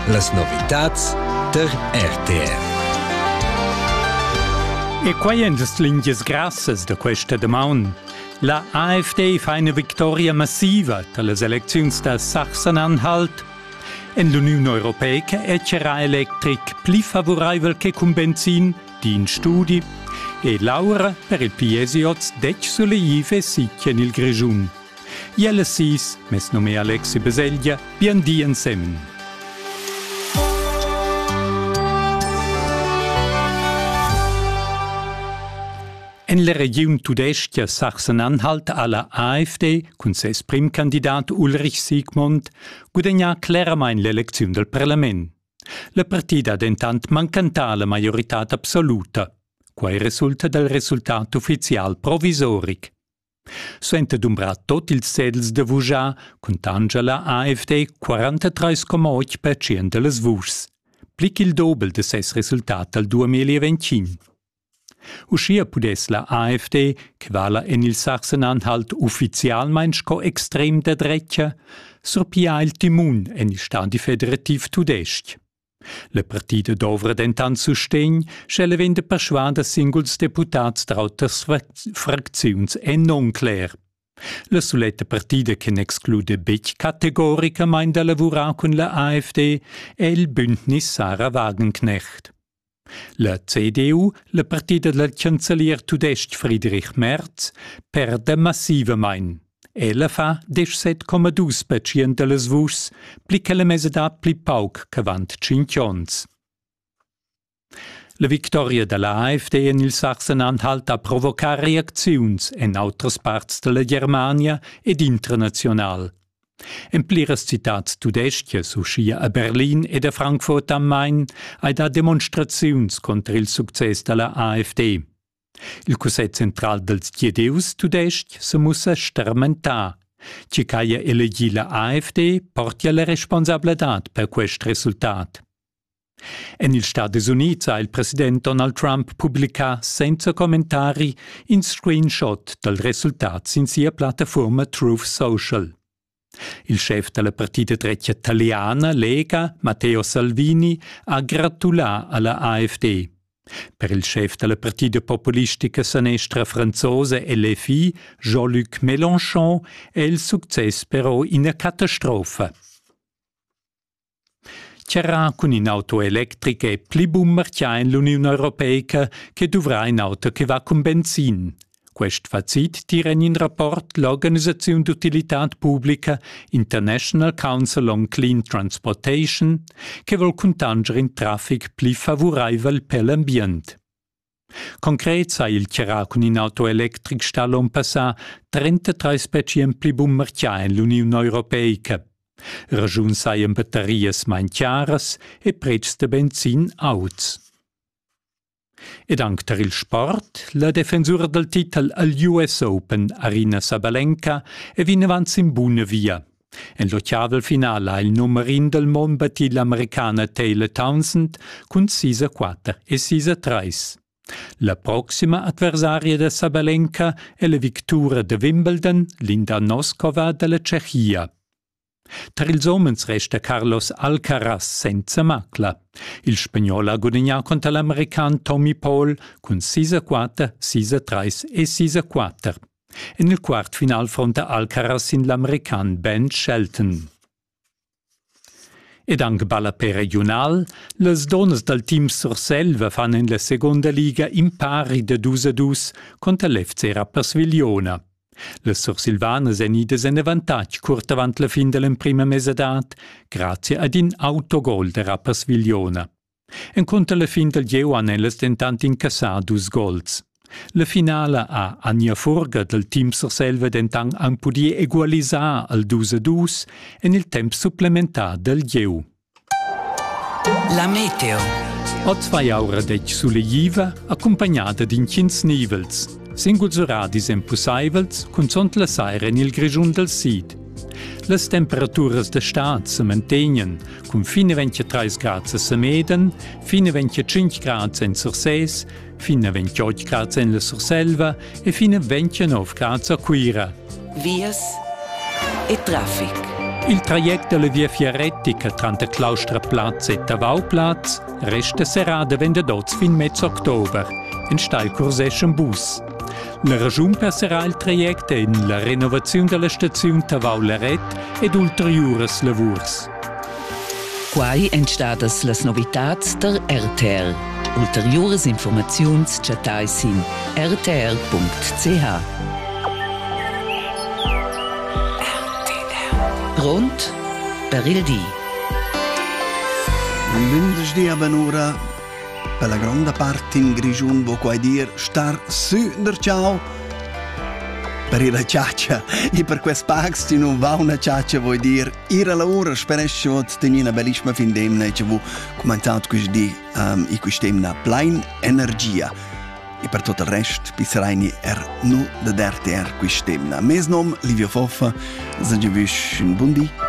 Las novitats der RTR. E quai en las linguas grassas de questa damaun. La AfD fa una vittoria massiva dalle elezioni da Sachsen-Anhalt. En l'Unione Europea è c'era electric pli favorevole che con benzin, di in studi, e Laura per il PSJ dec sulle IVE sicchia nel Grigiun. I alle sis, mes nome Alexi Beseglia, bien di insieme. En la region tudestia Sachsen-Anhalt alla AfD, con ses prim candidat Ulrich Siegmund, guadagna claramente l'elezione del Parlament. La partita ha intant mancantà la maggiorità assoluta, quai risulta del risultato ufficial provisoric. Suente d'umbrar tot ils sedels de vujar, contanga la AfD 43,8% de les vuschs, plic il dobel de ses risultat al 2025. Uscia pudes la AfD, che vala en il Sachsen-Anhalt ufficialmein sco extrem de dreccia, surpia il timun en il stadi federativ tudest. La partida dovra dentant sustegn, schelle vende persuada singuls deputats trauters fracziuns e non cler. La suletta partida che n'exclude bec categoricamente da lavorare con la AfD è il Bündnis Sarah Wagenknecht. La CDU, la partita del cancellier tudest Friedrich Merz, perde massivamente. Ella fa 17,2% delles vuschs, pli che la mesedat pli pauc che vant 5 ans. La vittoria della AfD in il Sachsen-Anhalt ha provocato reaczioni in altre parti della Germania ed internazionale. En pliras citats tudestias uscia a Berlin ed a Frankfurt am Main ha da demonstraziuns contra il success della AfD. Il cusset central dels chiedeus tudest se mussa stermentar. Ci caia elegi la AfD portia la responsabilitat per quest resultat. En il Stati Uniti ha il president Donald Trump publica senza commentari in screenshot del risultat in sia piattaforma Truth Social. Il chef della partita treccia italiana, Lega, Matteo Salvini, ha gratulato alla AfD. Per il chef della partita populistica sinistra francese LFI, Jean-Luc Mélenchon, è il successo però una catastrofe. C'era con un'auto elettrica e pli bummercia in l'Unione Europea che dovrà un'auto che va con benzin. Quest fazit tira in rapport l'Organizzazione d'Utilitat Pubblica International Council on Clean Transportation, che vuol contangere in traffic pli favorevole per l'ambiente. Concret sai il chiarà con in auto electric stallon passà 33% pli bummercia in l'Unione Europea. Ragiun sai in batterias main chiaras e prezzi de benzin auts. Ed anche per il sport, la defensura del titolo all'US Open, Aryna Sabalenka, è vina avanti in buona via. En l'ottava finale ha il numerin del mondo battì l'americana Taylor Townsend con 6-4 e 6-3. La prossima avversaria de Sabalenka è la vittoria de Wimbledon, Linda Noskova della Cechia. Tra ils homens resta Carlos Alcaraz senza macla. Il spagnolo ha guadagnato contro l'americano Tommy Paul con 6-4, 6-3 e 6-4. E nel quarto final fronte Alcaraz in l'americano Ben Shelton. Ed anche balla per regional, le donne del team Surselva fanno in la seconda liga in pari de 2-2 contro l'FC Rapperswil-Jona. Le sursilvanes en ides en avantatg curt avant la fin della prima mesedat, grazie ad in autogol de Rapperswil-Jona. En contra la fin del geu han elles tentant incassar 2 gols. La finale a Anja Furga del team Surselva dentant an podia egualisar al 2-2 en il temp supplementar del geu. La meteo. Ho 2 ore dec sulle Jiva, accompagnata din 15 nivels. Singuls oradis impossibels, con sont la saira in il Grigiun del Sid. Les temperaturas de stat se mantenien, con fine 23 gradi a Sameden, fine 25 gradi in Surses, fine 28 gradi in la Surselva e fine 29 gradi a Quira. Vias e traffic. Il trajecto della via Fiaretti, tra Claustraplatz e Tavauplatz, resta serrada vendedots fin mezzo october, in stai curseschen bus. La ragione passerà il trajecto in la renovazione della stazione Tavau-Leret ed ulteriores lavurs. Quai entstadas las novitats der RTR. Ulteriores informaziuns chatais in rtr.ch. Rund per il dì. Lunedì a Benura, per la grande parte in Grigiun, vuoi dire star su der ciao. Per la ciaccia, e per quest pax ti non va una ciaccia, vuoi dire ir alla ora, speresce che tenere una bellissima fin d'emna, che vu commentato così e quest'emna plain energia. E per tutto il resto, pisserai nu da RTR quest'emna. Mes nom, Livio Foffa, se vi un buon dì.